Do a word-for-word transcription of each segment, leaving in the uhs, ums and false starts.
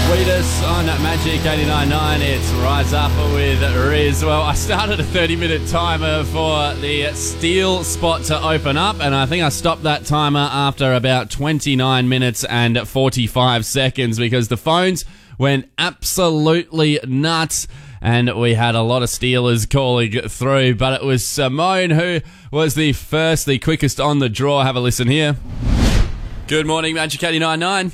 Weedus on Magic eighty-nine point nine. It's Rise Up with Riz. Well, I started a thirty-minute timer for the steel spot to open up, and I think I stopped that timer after about twenty-nine minutes and forty-five seconds because the phones went absolutely nuts. And we had a lot of Steelers calling through, but it was Simone who was the first, the quickest on the draw. Have a listen here. Good morning, Magic eighty-nine point nine.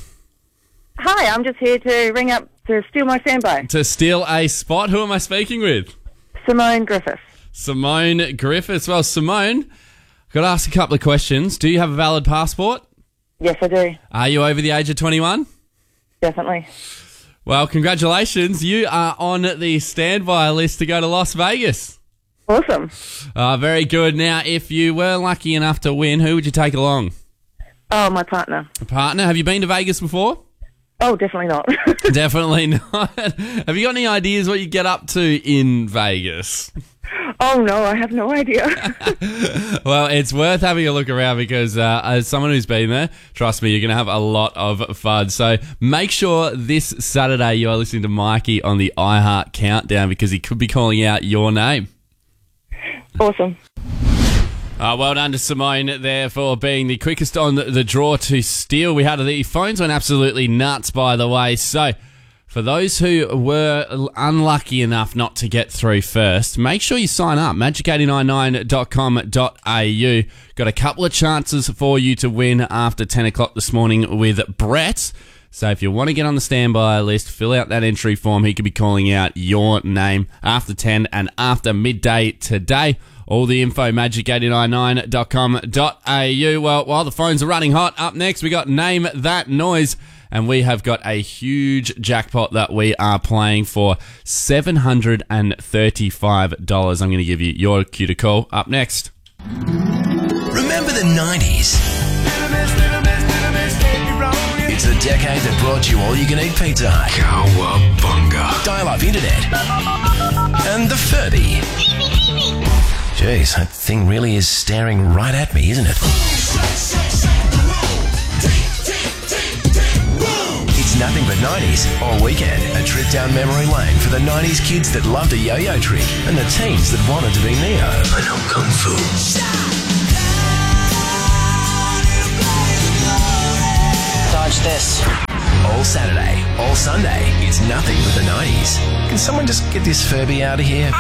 Hi, I'm just here to ring up to steal my standby. To steal a spot? Who am I speaking with? Simone Griffiths. Simone Griffiths. Well, Simone, I've got to ask a couple of questions. Do you have a valid passport? Yes, I do. Are you over the age of twenty-one? Definitely. Well, congratulations. You are on the standby list to go to Las Vegas. Awesome. Uh, very good. Now, if you were lucky enough to win, who would you take along? Oh, my partner. A partner. Have you been to Vegas before? Oh, definitely not. Definitely not. Have you got any ideas what you get up to in Vegas? Oh, no, I have no idea. Well, it's worth having a look around because uh, as someone who's been there, trust me, you're going to have a lot of fun. So make sure this Saturday you are listening to Mikey on the iHeart Countdown because he could be calling out your name. Awesome. Uh, well done to Simone there for being the quickest on the, the draw to steal. We had the phones went absolutely nuts, by the way. So for those who were unlucky enough not to get through first, make sure you sign up. magic eight nine nine dot com dot a u. Got a couple of chances for you to win after ten o'clock this morning with Brett. So if you want to get on the standby list, fill out that entry form. He could be calling out your name after ten and after midday today. All the info, magic eight nine nine dot com dot a u. Well, while the phones are running hot, up next we got Name That Noise, and we have got a huge jackpot that we are playing for seven hundred thirty-five dollars. I'm going to give you your cue to call up next. Remember the nineties? It's the decade that brought you all-you-can-eat Pizza Hut, Cowabunga, dial-up internet, and the Furby. Jeez, that thing really is staring right at me, isn't it? It's nothing but nineties all weekend. A trip down memory lane for the nineties kids that loved a yo-yo trick and the teens that wanted to be Neo. I know Kung Fu. Dodge this. All Saturday, all Sunday, it's nothing but the nineties. Can someone just get this Furby out of here?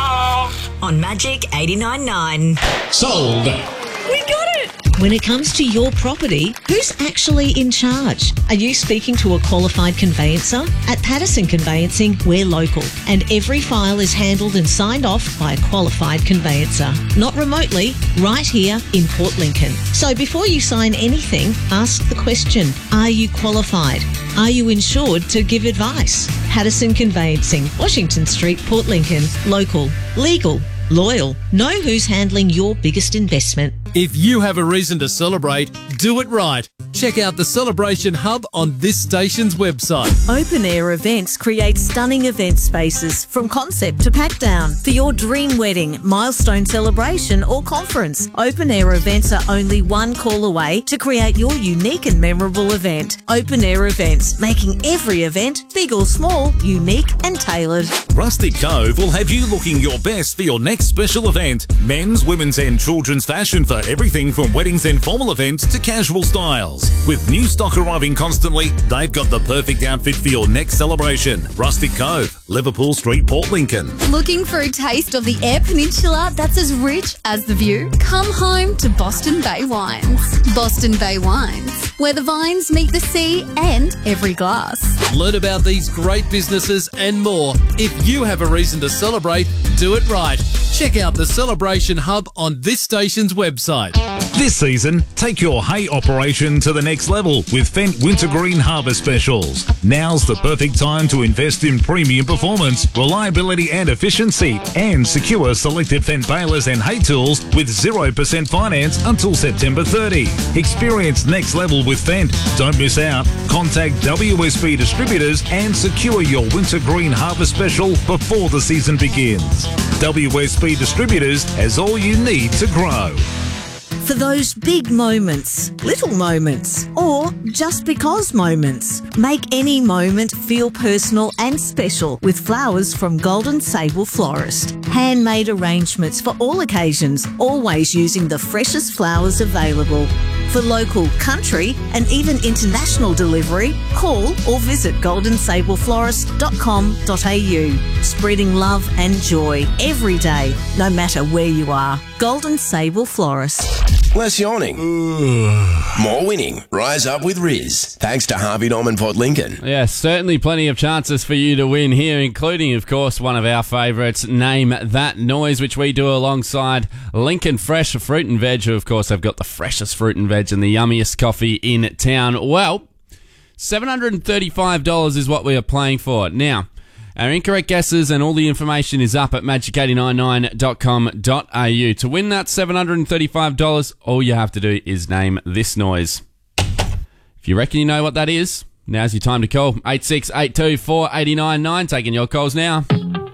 On Magic eighty-nine point nine. Sold. We got it! When it comes to your property, who's actually in charge? Are you speaking to a qualified conveyancer? At Patterson Conveyancing, we're local, and every file is handled and signed off by a qualified conveyancer. Not remotely, right here in Port Lincoln. So before you sign anything, ask the question, are you qualified? Are you insured to give advice? Patterson Conveyancing, Washington Street, Port Lincoln. Local, legal, loyal. Know who's handling your biggest investment. If you have a reason to celebrate, do it right. Check out the Celebration Hub on this station's website. Open Air Events create stunning event spaces from concept to pack down. For your dream wedding, milestone celebration or conference, Open Air Events are only one call away to create your unique and memorable event. Open Air Events, making every event, big or small, unique and tailored. Rustic Cove will have you looking your best for your next special event. Men's, women's and children's fashion for everything from weddings and formal events to casual styles. With new stock arriving constantly, they've got the perfect outfit for your next celebration. Rustic Cove, Liverpool Street, Port Lincoln. Looking for a taste of the Eyre Peninsula that's as rich as the view? Come home to Boston Bay Wines. Boston Bay Wines, where the vines meet the sea and every glass. Learn about these great businesses and more. If you have a reason to celebrate, do it right. Check out the Celebration Hub on this station's website. This season, take your hay operation to the next level with Fendt Wintergreen Harvest Specials. Now's the perfect time to invest in premium performance, reliability and efficiency, and secure selected Fendt balers and hay tools with zero percent finance until September thirtieth. Experience next level with Fendt. Don't miss out. Contact W S B Distributors and secure your Wintergreen Harvest Special before the season begins. W S B Distributors has all you need to grow. For those big moments, little moments, or just because moments. Make any moment feel personal and special with flowers from Golden Sable Florist. Handmade arrangements for all occasions, always using the freshest flowers available. For local, country and even international delivery, call or visit golden sable florist dot com dot a u. Spreading love and joy every day, no matter where you are. Golden Sable Florist. Less yawning. More winning. Rise up with Riz. Thanks to Harvey Norman Port Lincoln. Yeah, certainly plenty of chances for you to win here, including, of course, one of our favourites, Name That Noise, which we do alongside Lincoln Fresh Fruit and Veg, who, of course, have got the freshest fruit and veg and the yummiest coffee in town. Well, seven hundred thirty-five dollars is what we are playing for. Now, our incorrect guesses and all the information is up at magic eight nine nine dot com dot a u. To win that seven hundred thirty-five dollars, all you have to do is name this noise. If you reckon you know what that is, now's your time to call. eight six eight two four eight nine nine. Taking your calls now.